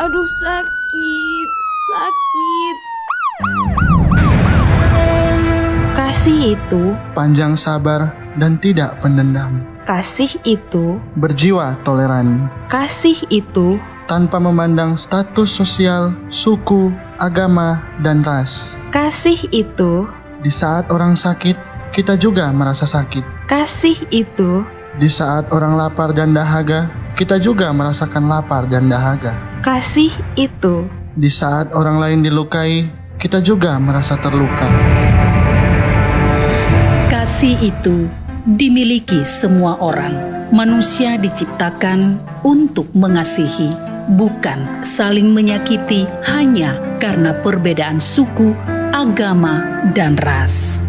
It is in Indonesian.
Aduh, sakit, sakit. Kasih itu, panjang sabar dan tidak pendendam. kasih itu, Berjiwa toleran, kasih itu, tanpa memandang status sosial, suku, agama, dan ras. kasih itu, Di saat orang sakit, kita juga merasa sakit. kasih itu, Di saat orang lapar dan dahaga, kita juga merasakan lapar dan dahaga. kasih itu. Di saat orang lain dilukai, kita juga merasa terluka. Kasih itu dimiliki semua orang. Manusia diciptakan untuk mengasihi, bukan saling menyakiti hanya karena perbedaan suku, agama, dan ras.